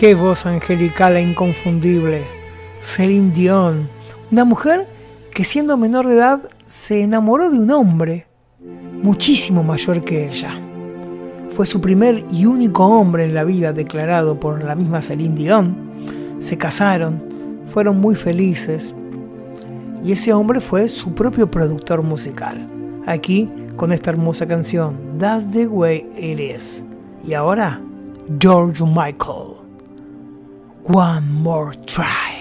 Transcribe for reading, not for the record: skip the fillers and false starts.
Qué voz angelical e inconfundible. Celine Dion, una mujer que siendo menor de edad se enamoró de un hombre muchísimo mayor que ella. Fue su primer y único hombre en la vida, declarado por la misma Celine Dion. Se casaron, fueron muy felices y ese hombre fue su propio productor musical. Aquí con esta hermosa canción, That's the Way It Is. Y ahora, George Michael, One More Try.